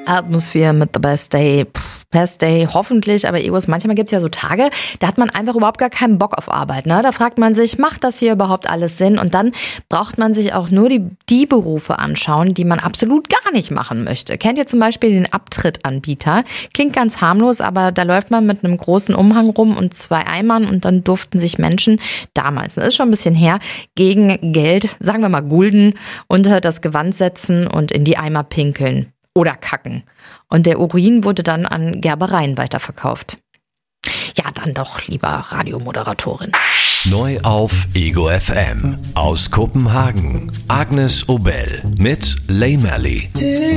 Atmosphere mit The Best Day. Best Day, hoffentlich, aber Egos, manchmal gibt es ja so Tage, da hat man einfach überhaupt gar keinen Bock auf Arbeit. Ne? Da fragt man sich, macht das hier überhaupt alles Sinn? Und dann braucht man sich auch nur die Berufe anschauen, die man absolut gar nicht machen möchte. Kennt ihr zum Beispiel den Abtrittanbieter? Klingt ganz harmlos, aber da läuft man mit einem großen Umhang rum und 2 Eimern und dann durften sich Menschen damals, das ist schon ein bisschen her, gegen Geld, sagen wir mal Gulden, unter das Gewand setzen und in die Eimer pinkeln. Oder kacken. Und der Urin wurde dann an Gerbereien weiterverkauft. Ja, dann doch lieber Radiomoderatorin. Neu auf Ego FM. Aus Kopenhagen. Agnes Obel mit Lay Mally.